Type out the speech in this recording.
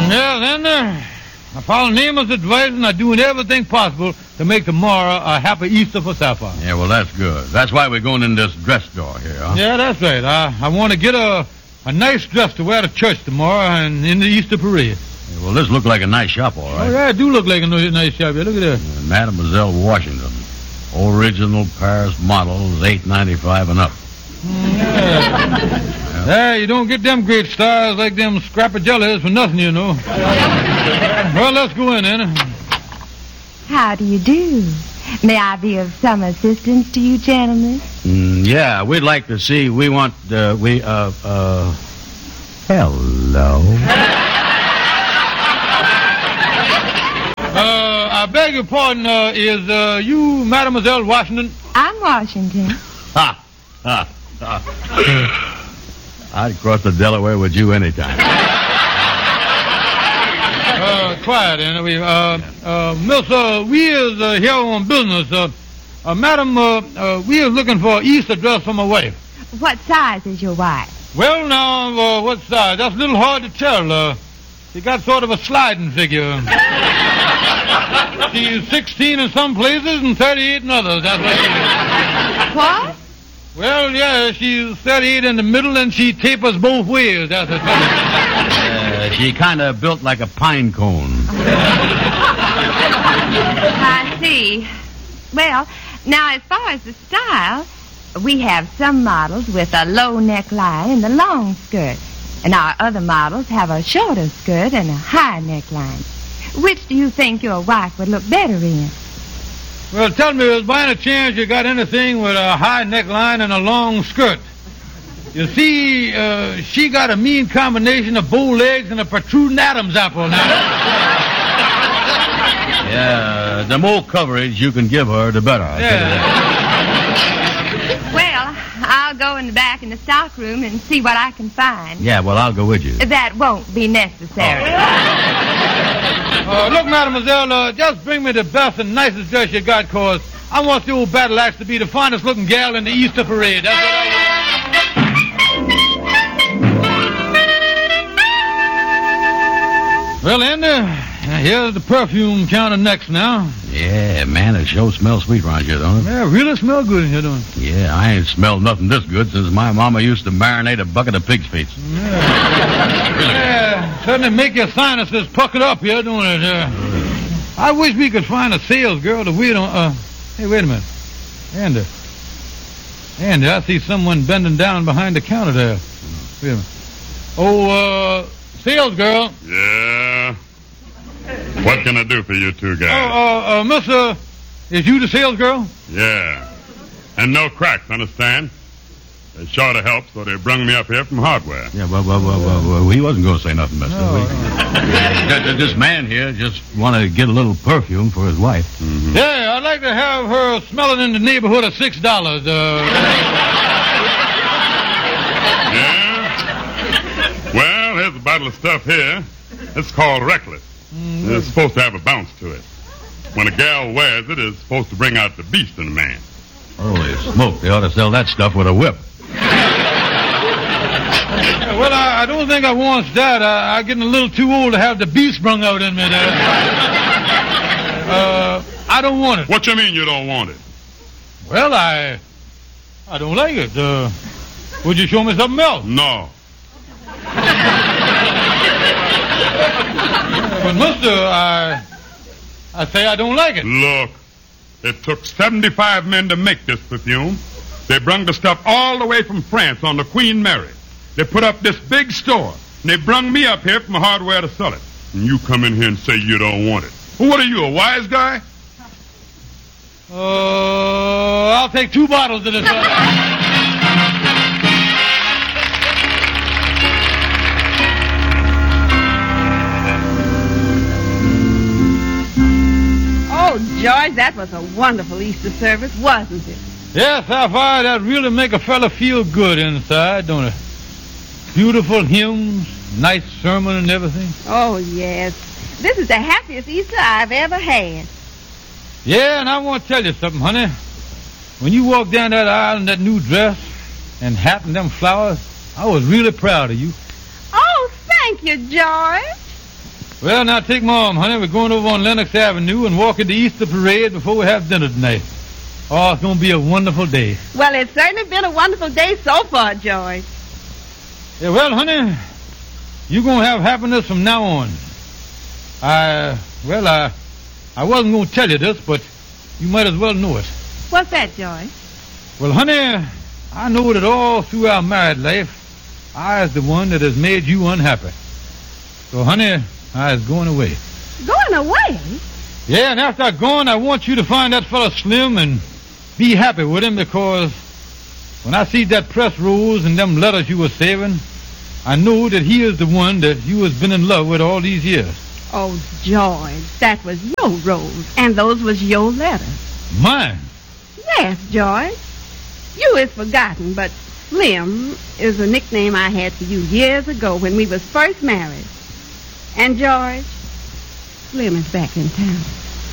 Yeah, then, I follow Naaman's advice, and I'm doing everything possible to make tomorrow a happy Easter for Sapphire. Yeah, well, that's good. That's why we're going in this dress store here, huh? Yeah, that's right. I want to get a nice dress to wear to church tomorrow and in the Easter parade. Yeah, well, this looks like a nice shop, all right. Oh, yeah, it do look like a nice shop. Yeah, look at that. Mademoiselle Washington. Original Paris models, $8.95 and up. Yeah, you don't get them great stars like them scrappagellas for nothing, you know. Well, let's go in, Anna. How do you do? May I be of some assistance to you, gentlemen? Yeah, we'd like to see. We want, hello. I beg your pardon, is you Mademoiselle Washington? I'm Washington. Ha! Ha! Ha! I'd cross the Delaware with you anytime. Quiet, Anna. Miss, we is here on business. Madam, we is looking for an Easter dress for my wife. What size is your wife? Well, now, what size? That's a little hard to tell. She got sort of a sliding figure. She's 16 in some places and 38 in others. That's what she is. What? Well, yeah, she's 38 in the middle and she tapers both ways. That's the thing. She kind of built like a pine cone. I see. Well, now, as far as the style, we have some models with a low neckline and a long skirt. And our other models have a shorter skirt and a high neckline. Which do you think your wife would look better in? Well, tell me, by any chance you got anything with a high neckline and a long skirt? You see, she got a mean combination of bow legs and a protruding Adam's apple now. Yeah, the more coverage you can give her, the better. Well, I'll go in the back in the stock room and see what I can find. Yeah, well, I'll go with you. That won't be necessary. Look, mademoiselle, just bring me the best and nicest dress you got, cause I want the old battle axe to be the finest looking gal in the Easter parade. That's what I want. Well, Andy, here's the perfume counter next now. Yeah, man, it sure smells sweet around here, don't it? Yeah, really smell good in here, don't it? Yeah, I ain't smelled nothing this good since my mama used to marinate a bucket of pig's feet. Yeah. Really? Yeah, certainly make your sinuses puckered up here, don't it? I wish we could find a sales girl to wait on. Hey, wait a minute. Andy, I see someone bending down behind the counter there. Wait a minute. Oh, sales girl. Yeah? What can I do for you two guys? Mister, is you the sales girl? Yeah. And no cracks, understand? They sure to help, so they brung me up here from hardware. Yeah, well, he wasn't going to say nothing, mister. No. This man here just want to get a little perfume for his wife. Mm-hmm. Yeah, I'd like to have her smelling in the neighborhood of $6. Yeah? Well, here's a bottle of stuff here. It's called Reckless. It's supposed to have a bounce to it. When a gal wears it, it's supposed to bring out the beast in a man. Holy smoke, they ought to sell that stuff with a whip. Well, I don't think I want that. I'm getting a little too old to have the beast sprung out in me there. I don't want it. What you mean you don't want it? Well, I don't like it. Would you show me something else? No. But, mister, I say I don't like it. Look, it took 75 men to make this perfume. They brung the stuff all the way from France on the Queen Mary. They put up this big store, and they brung me up here from hardware to sell it. And you come in here and say you don't want it. Well, what are you, a wise guy? I'll take 2 bottles of this. Oh, George, that was a wonderful Easter service, wasn't it? Yes, Sapphire, that really make a fella feel good inside, don't it? Beautiful hymns, nice sermon and everything. Oh, yes. This is the happiest Easter I've ever had. Yeah, and I want to tell you something, honey. When you walked down that aisle in that new dress and hat and them flowers, I was really proud of you. Oh, thank you, George. Well, now take my arm, honey. We're going over on Lenox Avenue and walking the Easter parade before we have dinner tonight. Oh, it's going to be a wonderful day. Well, it's certainly been a wonderful day so far, George. Yeah, well, honey, you're going to have happiness from now on. I wasn't going to tell you this, but you might as well know it. What's that, George? Well, honey, I know that all through our married life, I is the one that has made you unhappy. So, honey, I is going away. Going away? Yeah, and after I'm gone, I want you to find that fella Slim and be happy with him, because when I see that press rolls and them letters you were saving, I know that he is the one that you has been in love with all these years. Oh, George, that was your rose, and those was your letters. Mine? Yes, George. You is forgotten, but Slim is a nickname I had for you years ago when we was first married. And, George, Slim is back in town.